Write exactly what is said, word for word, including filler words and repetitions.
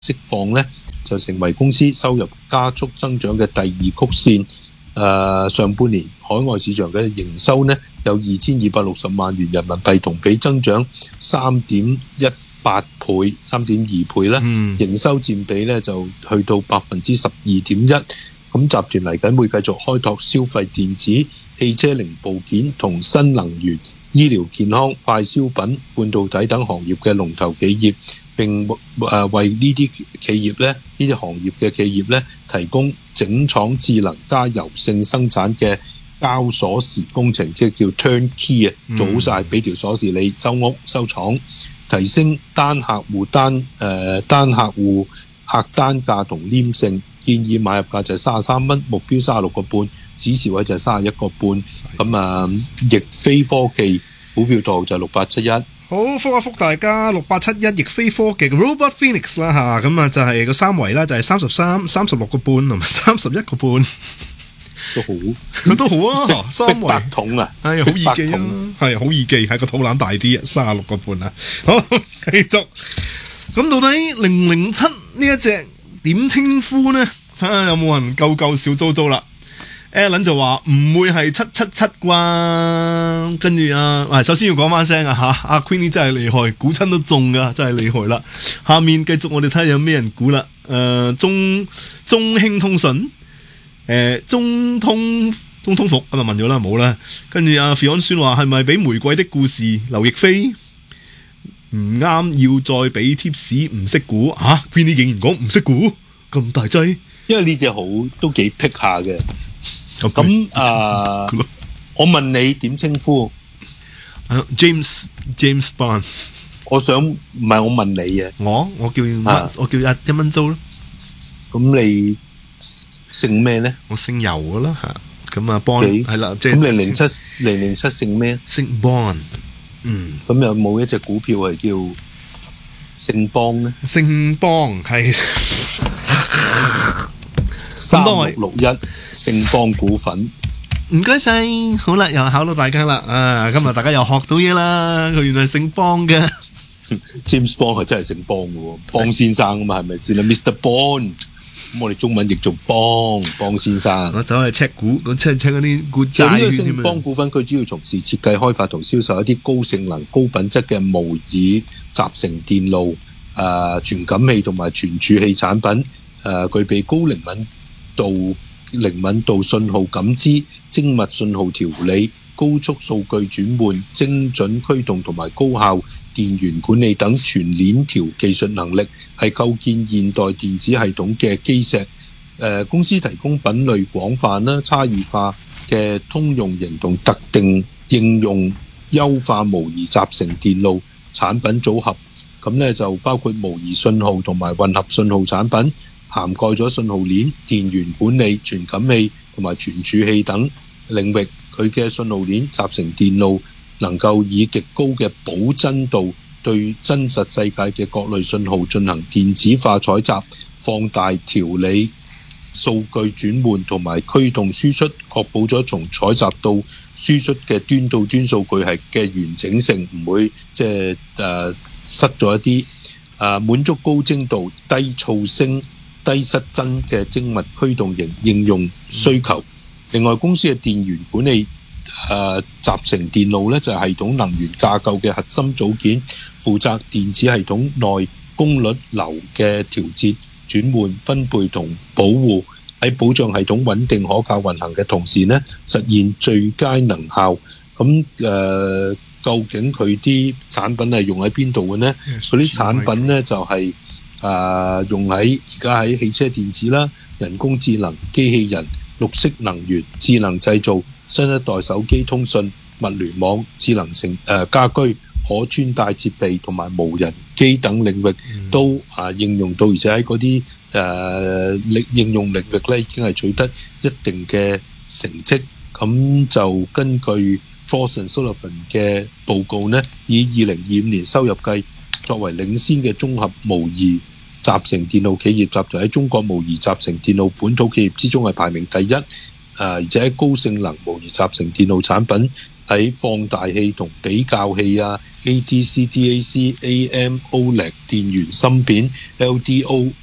釋放咧，就成為公司收入加速增長嘅第二曲線。誒、呃、上半年海外市場嘅營收呢，有二千二百六十萬元人民幣，同比增長三點一八倍、三點二倍啦。嗯、營收佔比咧就去到百分之十二點一。咁集團嚟緊會繼續開拓消費電子、汽車零部件同新能源、醫療健康、快消品、半導體等行業嘅龍頭企業，並誒為呢啲企業咧、呢啲行業嘅企業咧提供整廠智能加柔性生產嘅交鎖匙工程，即係叫 turnkey 啊，做好晒俾條鎖匙你收屋收廠，提升單客戶單誒、呃、單客戶客單價同黏性。建議買入價就係三十三蚊，目標三十六個半，指示位就係三十一個半。咁啊，易飛科技股票圖就六八七一。好， 覆一覆大家六八七一易飛科技嘅 Robot Phoenix 啦嚇，咁啊就係個三圍啦，就係三十三、三十六個半同埋三十一個半。 都好， 都好啊，三圍八桶啊， 係好易記啊，係好易記，係個肚腩大啲啊，三十六個半啊。好，繼續。咁到底零零七呢一隻點稱呼呢？睇下有冇人救救小租租啦。Alan 就話唔會係七七七啩，跟住啊，首先要講翻聲啊吓，阿 Queenie 真係厲害，估親都中噶，真係厲害啦。下面繼續我哋睇下有咩人估啦。誒、呃，中中興通訊，誒、呃，中通中通服咁啊問咗啦，冇啦。跟住阿 Fion 宣話係咪俾玫瑰的故事劉亦菲？唔啱，要再俾 tips， 唔識估啊 Queenie 竟然講唔識估，咁大劑， 因為呢隻好都幾僻下嘅。咁啊，呃、我問你點稱呼、 uh,？James James Bond。 我想唔係我問你啊， 我我叫、啊、我叫阿一蚊租咯。 咁你姓咩咧？ 我姓游噶啦吓，咁啊 Bond 係啦，即係咁零零七零零七姓咩？ 姓 Bond。嗯， 咁有冇一隻股票係叫姓邦咧？ 姓邦係三六六一姓邦股份。 唔該晒，好啦，又考到大家啦啊！今日大家又學到嘢啦，佢原來姓邦嘅。 James Bond 係真係姓邦嘅，邦先生啊嘛，係咪先啦 ？Mister Bond， 咁我哋中文譯做邦邦先生。 我走去 check 股，我 check check 嗰啲股債。 就呢個姓邦股份，佢主要從事設計、開發同銷售一啲高性能、高品質嘅模擬集成電路、誒傳感器同埋傳儲器產品，誒、呃、具備高靈敏度、靈敏度信號感知、精密信號調理、高速數據轉換、精準驅動同埋高效電源管理等全鏈條技術能力，係構建現代電子系統嘅基石。呃、公司提供品類廣泛啦、差異化嘅通用型同特定應用優化模擬集成電路產品組合。咁咧就包括模擬信號同埋混合信號產品，涵蓋咗信號鏈、電源管理、傳感器同埋傳儲器等領域。佢嘅信號鏈集成電路能夠以極高嘅保真度對真實世界嘅各類信號進行電子化採集、放大、調理、數據轉換同埋驅動輸出，確保咗從採集到輸出嘅端到端數據係嘅完整性，唔會即係誒失咗一啲誒，滿足高精度、低噪聲、低失真嘅精密驅動型應用需求。另外，公司嘅電源管理誒、呃、集成電路咧，就係、是、系統能源架構嘅核心組件，負責電子系統內功率流嘅調節、轉換、分配同保護，喺保障系統穩定可靠運行嘅同時呢，實現最佳能效。咁誒、呃，究竟佢啲產品係用喺邊度嘅呢？嗰啲產品呢，就係、是、誒、呃、用喺而家喺汽車電子啦、人工智能、機器人、綠色能源、智能製造、新一代手機通訊、物聯網、智能成誒、呃、家居、可穿戴設備同埋無人機等領域都啊、呃、應用到，而且喺嗰啲誒領應用領域咧已經係取得一定嘅成績。咁就根據 Frost and Sullivan 嘅報告呢，以二零二五年收入計，作為領先嘅綜合模擬集成電路企業，集團喺中國模擬集成電路本土企業之中係排名第一，誒、呃、而且喺高性能模擬集成電路產品誒、 喺放大器同比較器啊、A D C、D A C、A M、O L E D、電源芯片、L D O